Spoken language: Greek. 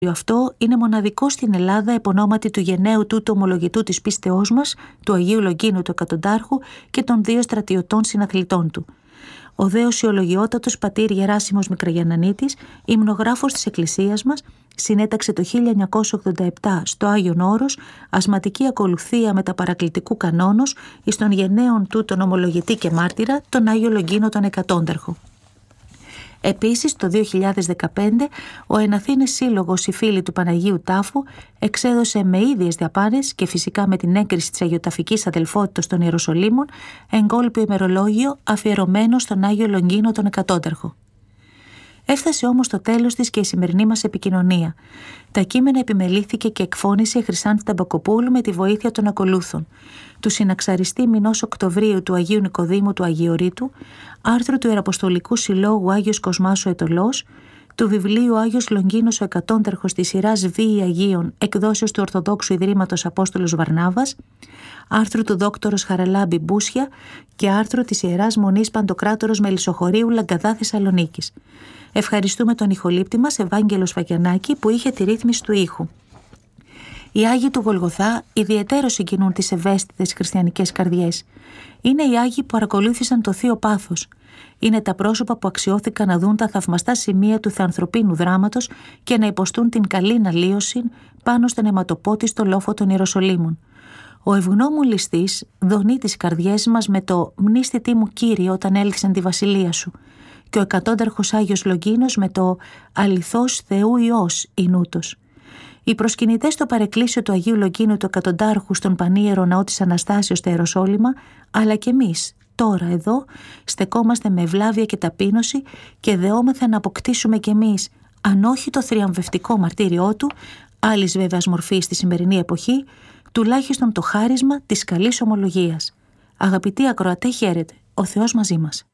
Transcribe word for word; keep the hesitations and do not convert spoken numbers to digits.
Αυτό είναι μοναδικό στην Ελλάδα επ' ονόματι του γενναίου τούτου ομολογητού της πίστεώς μας, του Αγίου Λογγίνου του Εκατοντάρχου και των δύο στρατιωτών συναθλητών του. Ο δε οσιολογιότατος πατήρ Γεράσιμος Μικραγιαννανίτης, υμνογράφος της Εκκλησίας μας, συνέταξε το χίλια εννιακόσια ογδόντα επτά στο Άγιον Όρος ασματική ακολουθία μεταπαρακλητικού κανόνος εις τον γενναίον τούτον ομολογητή και μάρτυρα, τον Άγιο Λογγίνο τον Εκατόνταρχο. Επίσης, το δύο χιλιάδες δεκαπέντε, ο Εναθήνες Σύλλογος οι Φίλοι του Παναγίου Τάφου εξέδωσε με ίδιες διαπάνες και φυσικά με την έγκριση της Αγιοταφικής Αδελφότητος των Ιεροσολύμων εγκόλπιο ημερολόγιο αφιερωμένο στον Άγιο Λογγίνο τον Εκατόνταρχο. Έφτασε όμως το τέλος της και η σημερινή μας επικοινωνία. Τα κείμενα επιμελήθηκε και εκφώνησε η Χρυσάνθη Ταμπακοπούλου με τη βοήθεια των ακολούθων: του συναξαριστή μηνός Οκτωβρίου του Αγίου Νικοδήμου του Αγιορείτου, άρθρου του Ιεραποστολικού Συλλόγου Άγιος Κοσμάς ο Αιτωλός, του βιβλίου Άγιος Λογγίνος ο Εκατόνταρχος της σειράς Βίοι Αγίων, εκδόσεως του Ορθοδόξου Ιδρύματος Απόστολος Βαρνάβας, άρθρου του Δόκτωρος Χαραλάμπη Μπούσια και άρθρου της Ιεράς Μονής Παντοκράτορος Μελισσοχωρίου Λαγκαδά Θεσσαλονίκης. Ευχαριστούμε τον ηχολήπτη μας Ευάγγελο Σφακιανάκη που είχε τη ρύθμιση του ήχου. Οι Άγιοι του Γολγοθά ιδιαιτέρως συγκινούν τις ευαίσθητες χριστιανικές καρδιές. Είναι οι Άγιοι που παρακολούθησαν το Θείο Πάθος. Είναι τα πρόσωπα που αξιώθηκαν να δουν τα θαυμαστά σημεία του θεανθρωπίνου δράματος και να υποστούν την καλήν αλλίωση πάνω στον αιματοπότιστο λόφο των Ιεροσολύμων. Ο ευγνώμων ληστής δονεί τις καρδιές μας με το «Μνήστητή μου Κύριε όταν έλθισαν τη βασιλεία σου» και ο Εκατόνταρχος Άγιος Λογγίνος με το «Αληθώς Θεού Υιός εινούτος». Οι προσκυνητές στο παρεκκλήσιο του Αγίου Λογγίνου του Εκατοντάρχου στον πανίερο ναό της Αναστάσεως στα Ιεροσόλυμα, αλλά και εμείς τώρα εδώ στεκόμαστε με ευλάβεια και ταπείνωση και δεόμεθα να αποκτήσουμε κι εμείς, αν όχι το θριαμβευτικό μαρτύριό του, άλλης βέβαιας μορφής στη σημερινή εποχή, τουλάχιστον το χάρισμα της καλής ομολογίας. Αγαπητοί ακροατέ, χαίρετε. Ο Θεός μαζί μας.